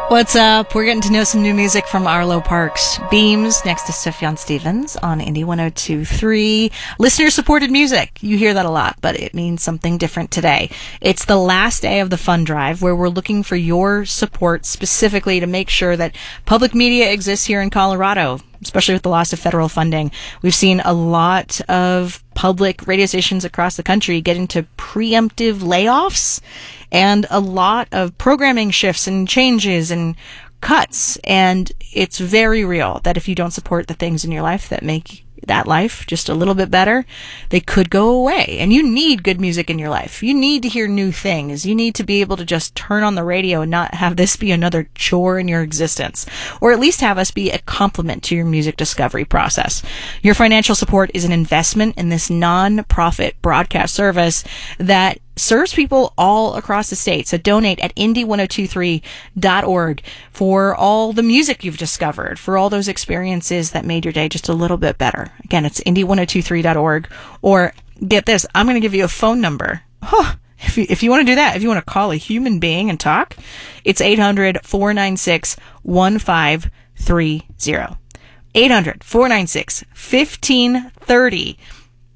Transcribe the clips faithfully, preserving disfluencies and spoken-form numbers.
What's up? We're getting to know some new music from Arlo Parks. Beams next to Sufjan Stevens on Indie one oh two point three. Listener-supported music. You hear that a lot, but it means something different today. It's the last day of the fund drive where we're looking for your support specifically to make sure that public media exists here in Colorado, especially with the loss of federal funding. We've seen a lot of public radio stations across the country get into preemptive layoffs and a lot of programming shifts and changes and cuts. And it's very real that if you don't support the things in your life that make that life just a little bit better, they could go away. And you need good music in your life. You need to hear new things. You need to be able to just turn on the radio and not have this be another chore in your existence, or at least have us be a complement to your music discovery process. Your financial support is an investment in this non-profit broadcast service that serves people all across the state. So donate at indie one oh two three dot org for all the music you've discovered, for all those experiences that made your day just a little bit better. Again, it's indie one oh two three dot org. Or get this, I'm going to give you a phone number. Huh. If you, if you want to do that, if you want to call a human being and talk, it's eight hundred, four nine six, one five three zero. eight hundred, four nine six, one five three zero.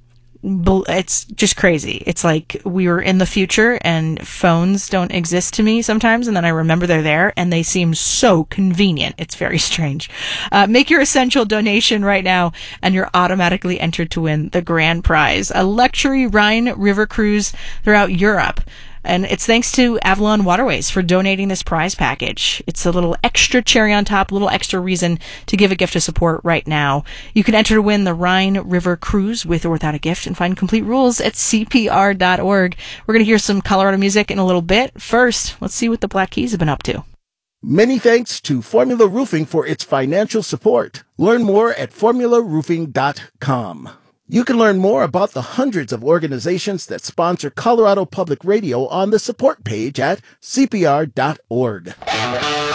It's just crazy. It's like we were in the future and phones don't exist to me sometimes, and then I remember they're there and they seem so convenient. It's very strange. Uh, make your essential donation right now and you're automatically entered to win the grand prize, a luxury Rhine River cruise throughout Europe. And it's thanks to Avalon Waterways for donating this prize package. It's a little extra cherry on top, a little extra reason to give a gift of support right now. You can enter to win the Rhine River Cruise with or without a gift and find complete rules at C P R dot org. We're going to hear some Colorado music in a little bit. First, let's see what the Black Keys have been up to. Many thanks to Formula Roofing for its financial support. Learn more at formula roofing dot com. You can learn more about the hundreds of organizations that sponsor Colorado Public Radio on the support page at C P R dot org.